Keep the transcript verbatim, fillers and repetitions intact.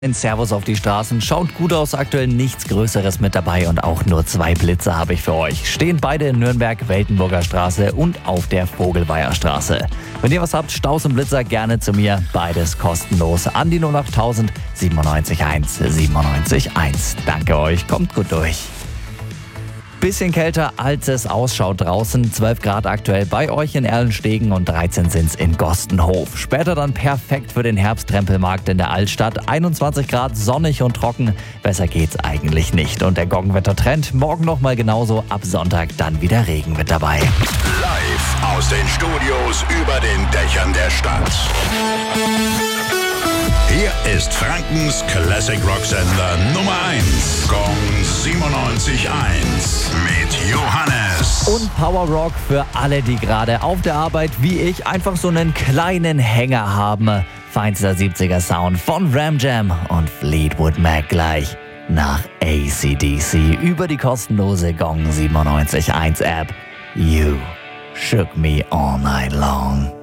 In Servus auf die Straßen. Schaut gut aus, aktuell nichts Größeres mit dabei und auch nur zwei Blitze habe ich für euch. Stehen beide in Nürnberg, Weltenburger Straße und auf der Vogelweiher Straße. Wenn ihr was habt, Staus und Blitzer, gerne zu mir. Beides kostenlos an die null acht null null null siebenundneunzig eins siebenundneunzig eins. Danke euch, kommt gut durch. Bisschen kälter, als es ausschaut draußen. zwölf Grad aktuell bei euch in Erlenstegen und dreizehn sind's in Gostenhof. Später dann perfekt für den Herbsttrempelmarkt in der Altstadt. einundzwanzig Grad, sonnig und trocken. Besser geht's eigentlich nicht. Und der Goggenwetter-Trend morgen nochmal genauso. Ab Sonntag dann wieder Regen mit dabei. Live aus den Studios über den Dächern der Stadt. Hier ist Frankens Classic Rock Sender Nummer eins. Gong siebenundneunzig eins mit Johannes. Und Power Rock für alle, die gerade auf der Arbeit wie ich einfach so einen kleinen Hänger haben. Feinster siebziger Sound von Ram Jam und Fleetwood Mac gleich nach A C D C über die kostenlose Gong siebenundneunzig eins App. You shook me all night long.